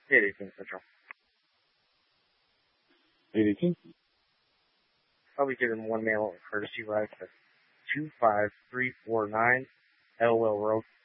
818 Central. 818. I'll be giving one mail courtesy ride to 25349 Elwell Road,